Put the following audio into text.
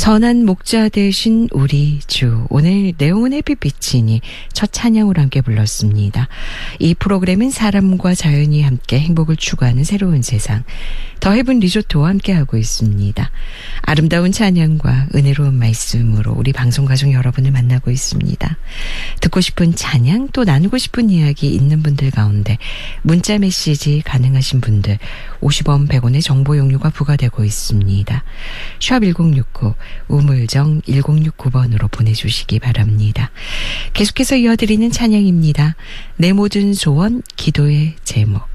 선한 목자 되신 우리 주, 오늘 내용은 햇빛비치니 첫 찬양으로 함께 불렀습니다. 이 프로그램은 사람과 자연이 함께 행복을 추구하는 새로운 세상, 더 헤븐 리조트와 함께하고 있습니다. 아름다운 찬양과 은혜로운 말씀으로 우리 방송가족 여러분을 만나고 있습니다. 듣고 싶은 찬양, 또 나누고 싶은 이야기 있는 분들 가운데 문자 메시지 가능하신 분들 50원 100원의 정보 용료가 부과되고 있습니다. 샵 1069 우물정 1069번으로 보내주시기 바랍니다. 계속해서 이어드리는 찬양입니다. 내 모든 소원 기도의 제목.